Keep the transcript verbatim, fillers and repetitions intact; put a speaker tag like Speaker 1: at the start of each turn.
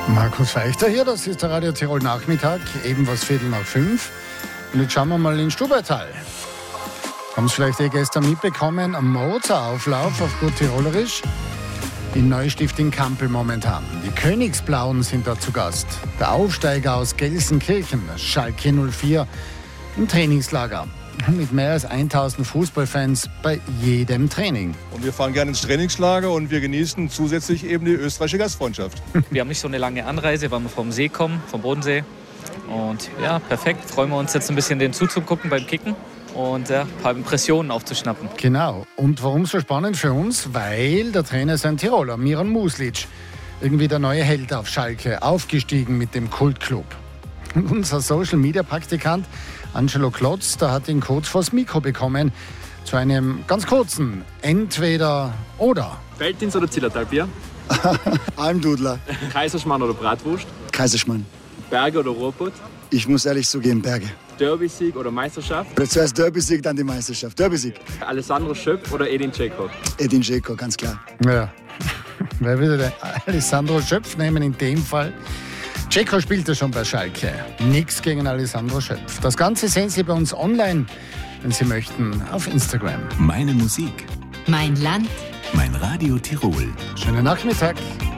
Speaker 1: Markus Feichter hier, das ist der Radio Tirol Nachmittag, eben was Viertel nach fünf. Und jetzt schauen wir mal in Stubaital. Haben Sie vielleicht eh gestern mitbekommen, am Mozart-Auflauf auf gut Tirolerisch in Neustift in Kampel momentan. Die Königsblauen sind da zu Gast. Der Aufsteiger aus Gelsenkirchen, Schalke null vier, im Trainingslager. Mit mehr als tausend Fußballfans bei jedem Training.
Speaker 2: Und wir fahren gerne ins Trainingslager und wir genießen zusätzlich eben die österreichische Gastfreundschaft.
Speaker 3: Wir haben nicht so eine lange Anreise, weil wir vom See kommen, vom Bodensee. Und ja, perfekt. Freuen wir uns jetzt ein bisschen den zuzugucken beim Kicken und ja, ein paar Impressionen aufzuschnappen.
Speaker 1: Genau. Und warum so spannend für uns? Weil der Trainer ist ein Tiroler, Miran Muslic. Irgendwie der neue Held auf Schalke, aufgestiegen mit dem Kultclub. Und unser Social-Media-Praktikant Angelo Klotz, der hat ihn kurz vors Mikro bekommen, zu einem ganz kurzen Entweder-Oder.
Speaker 4: Felddienst oder Zillertalbier?
Speaker 5: Almdudler.
Speaker 4: Kaiserschmarrn oder Bratwurst?
Speaker 5: Kaiserschmarrn.
Speaker 4: Berge oder Ruhrpott?
Speaker 5: Ich muss ehrlich zugeben, Berge.
Speaker 4: Derby-Sieg oder Meisterschaft?
Speaker 5: Oder zuerst Derby-Sieg, dann die Meisterschaft. Derby-Sieg.
Speaker 4: Alessandro Schöpf oder Edin Dzeko?
Speaker 5: Edin Dzeko, ganz klar.
Speaker 1: Ja, wer würde den Alessandro Schöpf nehmen in dem Fall? Dzeko spielte schon bei Schalke. Nix gegen Alessandro Schöpf. Das Ganze sehen Sie bei uns online, wenn Sie möchten, auf Instagram.
Speaker 6: Meine Musik.
Speaker 7: Mein Land.
Speaker 6: Mein Radio Tirol.
Speaker 1: Schönen Nachmittag.